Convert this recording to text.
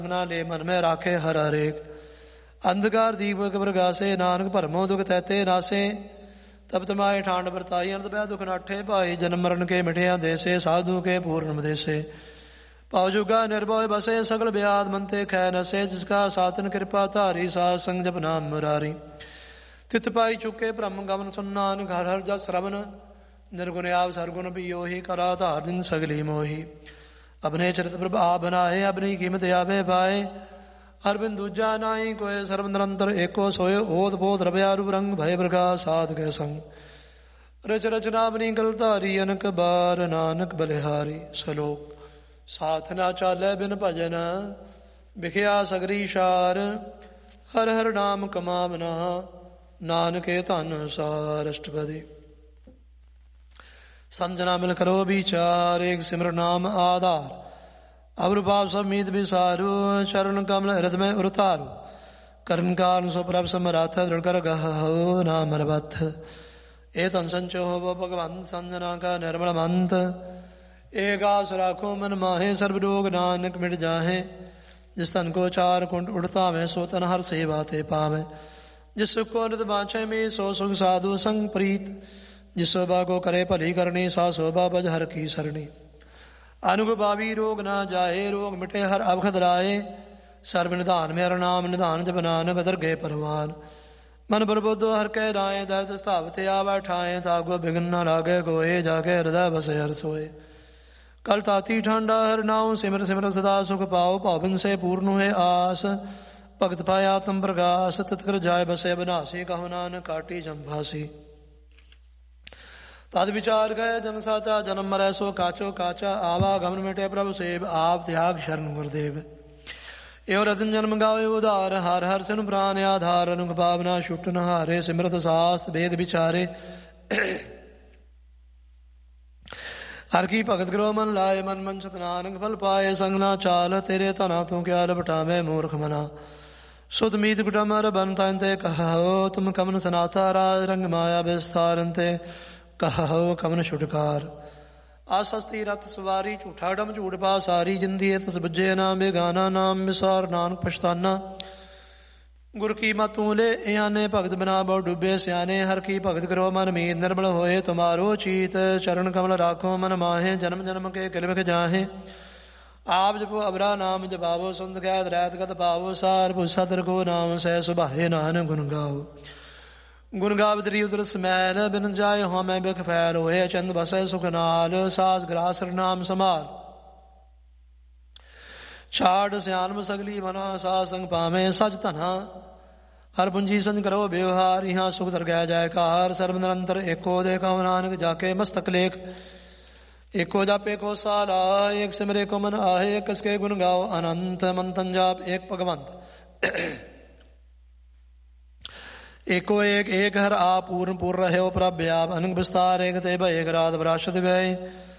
ਨਾ ਲੈ ਮਨ ਮੈਂ ਰਾਖੇ ਹਰ ਹਰੇਕ। ਅੰਧਕਾਰ ਦੀਪਕ ਪ੍ਰਗਾਸੇ ਨਾਨਕ ਭਰਮੋ ਦੁਖ ਤੈਤੇ ਨਾਸੇ। ਤਪਤ ਮਾਏ ਠਾਂਡ ਵਰਤਾਈ ਅਨੰਦ ਬੈ ਦੁਖ ਨਾਠੇ ਭਾਈ। ਜਨਮ ਮਰਨ ਕੇ ਮਿਟਿਆ ਦੇਸੇ ਸਾਧੂ ਕੇ ਪੂਰਨ ਦੇਸੇ। ਭਾਉ ਜੁਗਾ ਨਿਰਭਉ ਬਸੇ ਸਗਲ ਬਿਆਦ ਮੰਤੇ ਖੈ ਨਸੇ। ਜਿਸਕਾ ਸਾਤਨ ਕਿਰਪਾ ਧਾਰੀ ਸਾਧ ਸੰਗ ਜਪ ਨਾਮ ਮੁਰਾਰੀ। ਤਿਤ ਪਾਈ ਚੁਕੇ ਭ੍ਰਮ ਗਮਨ ਸੁਨ ਨਾਨਕ ਹਰ ਹਰ ਜਸ ਸਰਵਨ। ਨਿਰਗੁਣ ਆਪ ਸਰਗੁਣ ਪੀਓਹੀ ਕਰਾ ਧਾਰ ਦਿਨ ਸਗਲੀ ਮੋਹੀ। ਅਬਨੇ ਚਰਿਤ ਪ੍ਰਭ ਆਪ ਬਨਾਏ ਅਬਨੀ ਕੀਮਤ ਆਵੇ ਪਾਏ। ਹਰ ਬਿਨ ਦੂਜਾ ਨਾਹੀ ਕੋਇ ਸਰਬ ਨਿਰੰਤਰ ਏਕੋ ਸੋਇ। ਓਤ ਪੋਤ ਰਵਿਆ ਰੂਪ ਰੰਗ ਭੈ ਪ੍ਰਕਾਸ਼ ਸਾਧ ਕੇ ਸੰਗ। ਰਚ ਰਚਨਾ ਬਨੀ ਗਲ ਧਾਰੀ ਅਨਕ ਬਾਰ ਨਾਨਕ ਬਲਿਹਾਰੀ। ਸਲੋਕ ਸਾਥ ਨਾ ਚਾਲੇ ਬਿਨ ਭਜਨ ਵਿਖਿਆ ਸਗਰੀ ਸ਼ਾਰ। ਹਰ ਹਰ ਨਾਮ ਕਮਾਵਨਾ ਨਾਨਕੇ ਧਨ ਸਾਰ। ਅਸ਼ਟਪਦੀ ਸੰਜਨਾ ਮਿਲ ਕਰੋ ਵਿਚਾਰ। ਏਕ ਸਿਮਰ ਨਾਮ ਆਧਾਰ। ਅਵਰ ਭਾਵ ਸਭ ਮੀਤ ਵਿਸਾਰੂ। ਚਰਨ ਕਮਲ ਹਿਰਦ ਮੈਂ ਉਰਤਾਰੂ। ਕਰਨ ਕਾਰਨ ਸੋ ਪ੍ਰਭ ਸਮਰੱਥ। ਦ੍ਰਿੜ ਕਰ ਗਹੁ ਨਾਮ ਰਬਥ। ਇਹ ਧਨ ਸੰਚੋ ਹੋਵੋ ਭਗਵੰਤ। ਸੰਜਨਾ ਕਾ ਨਿਰਮਲ ਮੰਤ। ਏਕਾਸ ਰਾਖੋ ਮਨ ਮਾਹੇ। ਸਰਬ ਰੋਗ ਨਾਨਕ ਮਿਟ ਜਾਹੇ। ਜਿਸ ਧਨ ਕੋ ਚਾਰ ਕੁੰਟ ਉੜਤਾਵੇਂ ਸੋ ਤਨ ਹਰ ਸੇਵਾ ਤੇ ਪਾਵੇਂ। ਜਿਸ ਸੁਖ ਕੋ ਨਿਤ ਬਾਛੈ ਮੇ ਸੋ ਸੁਖ ਸਾਧੂ ਸੰਗ ਪ੍ਰੀਤ। ਜਿਸ ਸੋਭਾ ਕੋ ਕਰੇ ਭਲੀ ਕਰਨੀ ਸਾ ਸੋਭਾ ਬਜ ਹਰ ਕੀ ਸਰਣੀ। ਅਨੁਗ ਬਾਵੀ ਰੋਗ ਨਾ ਜਾਏ। ਰੋਗ ਮਿਟੇ ਹਰ ਅਵਖਦ ਰਾਏ। ਸਰਬ ਨਿਧਾਨ ਮੇਰਾ ਨਾਮ ਨਿਧਾਨ ਜਪ ਨਾਨਕ ਦਰਗੇ ਪਰਵਾਨ। ਮਨ ਬਰਬੋਧੋ ਹਰ ਕੈ ਰਾਏ। ਦਇਤ ਸਥਾਵਤ ਆਵੈ ਠਾਏ। ਤਾਗੋ ਬਿਗਨ ਨਾ ਲਾਗੇ ਕੋਏ। ਜਾਕੇ ਹਿਰਦੈ ਬਸੇ ਹਰ ਸੋਏ। ਕਲ ਤਾਤੀ ਠਾਂਡਾ ਹਰ ਨਾਉ। ਸਿਮਰ ਸਿਮਰ ਸਦਾ ਸੁਖ ਪਾਓ। ਭਾਵਨ ਸੇ ਪੂਰਨ ਹੋਏ ਆਸ। ਭਗਤ ਪਾਇਆ ਆਤਮ ਪ੍ਰਗਾਸ। ਤਤਕਰ ਜਾਏ ਬਸੇ ਬਨਾਸੀ। ਕਹੋ ਨਾਨਕ ਕਾਟੀ ਜੰਭਾਸੀ। ਤਦ ਵਿਚਾਰ ਗਏ ਜਨ ਸਾਚਾ। ਜਨਮ ਮਰੈ ਸੋ ਕਾਚੋ ਕਾਚਾ। ਆਵਾ ਗਮਨ ਮਿਟੇ ਪ੍ਰਭ ਸੇਵ। ਆਪ ਤਿਆਗ ਸ਼ਰਨ ਗੁਰਦੇਵ। ਇਹੋ ਰਤਨ ਜਨਮ ਗਾਵੇ ਉਧਾਰ। ਹਰ ਹਰ ਸਿਨ ਪ੍ਰਾਨ ਆਧਾਰ। ਅਨੁਗ ਭਾਵਨਾ ਛੁਟ ਨਹਾਰੇ। ਸਿਮਰਤ ਸਾਸਤ ਵੇਦ ਵਿਚਾਰੇ। ਹਰ ਕੀ ਭਗਤ ਕਰੋ ਮਨ ਲਾਏ। ਮਨ ਮੰਚਤ ਨਾਨਕ ਫਲ ਪਾਏ। ਸੰਗ ਨਾ ਚਾਲ ਤੇਰੇ ਧਨਾ ਤੂੰ ਕਿਆ ਲਪਟਾਵੇਂ ਮੂਰਖ ਮਨਾ। ਸੁਧ ਮੀਤ ਕੁਟਮਰ ਬਨ ਤਨ ਤੇ ਕਹੋ। ਤੁਮ ਕਮਨ ਸਨਾਥਾ ਰਾਜ ਰੰਗ ਮਾਇਆ ਵਿਸਤਾਰਨ ਤੇ ਕਹੋ ਕਮਨ ਛੁਟਕਾਰ। ਆਸਸਤੀ ਰਤ ਸਵਾਰੀ। ਝੂਠਾ ਡਮ ਝੂਠ ਪਾ ਸਾਰੀ। ਜਿੰਦੀ ਤਸ ਬੱਜੇ ਨਾਮ ਬੇਗਾਨਾ। ਨਾਮ ਵਿਸਾਰ ਨਾਨਕ ਪਛਤਾਨਾ। ਗੁਰ ਕੀ ਮਤ ਤੂੰ ਲੈ ਇਆਨੇ। ਭਗਤ ਬਿਨਾ ਬਹੁ ਡੁੱਬੇ ਸਿਆਣੇ। ਹਰ ਕੀ ਭਗਤ ਕਰੋ ਮਨ ਮੀਤ ਨਿਰਮਲ ਹੋਏ। ਤੁਮਾਰੋ ਚੀਤ ਚਰਨ ਕਮਲ ਰਾਖੋ ਮਨ ਮਾਹੇ। ਜਨਮ ਜਨਮ ਕੇ ਕਿਲ ਵਿਖ ਜਾਹੇ। ਆਪ ਜਪੋ ਅਬਰਾ ਨਾਮ ਜਪਾਵੋ। ਸੁੰਦ ਗੈਦ ਰੈਤ ਗਤ ਪਾਵੋ। ਸਾਰ ਭੁ ਸਤਰ ਕੋ ਨਾਮ ਸਹਿ ਸੁਭਾਏ। ਨਾਨਕ ਗੁਣ ਗਾਓ। ਗੁਣ ਗਾਵ ਤਰੀ ਉਦਰ ਸਮੈਲ। ਬਿਨ ਜਾਏ ਹੋ ਮੈਂ ਬਿਖ ਫੈਲ ਹੋਏ। ਚੰਦ ਬਸੈ ਸੁਖ ਨਾਲ। ਸਾਸ ਗ੍ਰਾਸ ਨਾਮ ਸਮਾਲ। ਛਾੜ ਸਿਆਨਮ ਸਗਲੀ ਮਨਾ। ਸਾਧ ਸੰਗ ਪਾਵੇਂ ਸਚ ਧਨਾ। ਹਰ ਪੁੰਜੀ ਸੰਜ ਕਰੋ ਵਿਵਹਾਰ। ਇਹਾਂ ਸੁਖ ਦਰਗਹਿ ਜਾਇ ਕਾਰ। ਸਰਬ ਨਿਰੰਤਰ ਏਕੋ ਦੇ ਕਹੋ ਨਾਨਕ ਜਾਕੇ ਮਸਤਕ ਲੇਖ। ਏਕੋ ਜਪ ਏਕੋ ਸਾਲਾ। ਏਕ ਸਿਮਰੇ ਕੋ ਮਨ ਆਏ। ਕਸ ਕੇ ਗੁਣ ਗਾਓ ਅਨੰਤ। ਮੰਤਨ ਜਾਪ ਏਕ ਭਗਵੰਤ। ਏਕੋ ਏਕ ਏਕ ਹਰ ਆਪ ਪੂਰਨ ਪੂਰ ਰਹਿਓ ਪ੍ਰਭ ਆਪ। ਅਨੰਗ ਵਿਸਤਾਰ ਏਕ ਤੇ ਭਏ ਰਾਤ ਵਿਰਾਸਤ ਗਏ।